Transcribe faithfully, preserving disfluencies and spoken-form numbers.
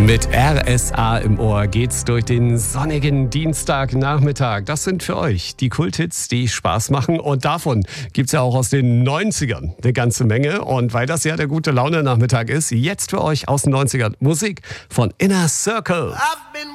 Mit R S A im Ohr geht's durch den sonnigen Dienstagnachmittag. Das sind für euch die Kulthits, die Spaß machen. Und davon gibt's ja auch aus den neunzigern eine ganze Menge. Und weil das ja der gute Laune-Nachmittag ist, jetzt für euch aus den neunzigern Musik von Inner Circle.